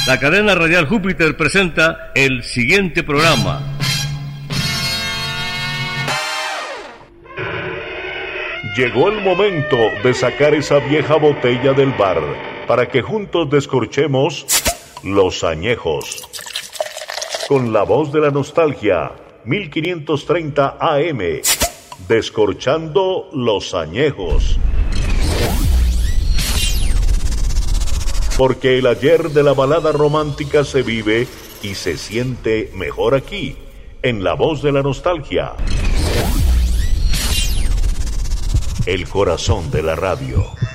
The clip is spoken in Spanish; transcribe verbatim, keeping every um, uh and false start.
La cadena radial Júpiter presenta el siguiente programa. Llegó el momento de sacar esa vieja botella del bar para que juntos descorchemos los añejos. Con la voz de la nostalgia, mil quinientos treinta A M, descorchando los añejos. Porque el ayer de la balada romántica se vive y se siente mejor aquí, en la voz de la nostalgia. El corazón de la radio.